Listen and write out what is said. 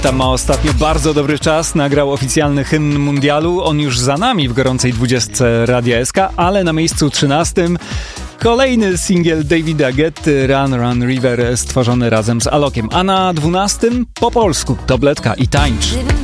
Guetta ma ostatnio bardzo dobry czas, nagrał oficjalny hymn mundialu. On już za nami w gorącej 20 Radia SK, ale na miejscu 13 kolejny singiel Davida Guetty, Run Run River, stworzony razem z Alokiem. A na 12 po polsku Tabletka i Tańcz.